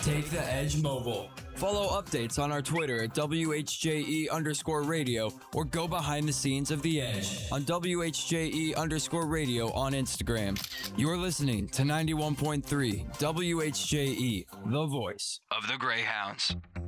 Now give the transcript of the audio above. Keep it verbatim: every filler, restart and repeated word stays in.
Take the Edge Mobile. Follow updates on our Twitter at W H J E underscore radio or go behind the scenes of The Edge on W H J E underscore radio on Instagram. You're listening to ninety-one point three W H J E, the voice of the Greyhounds.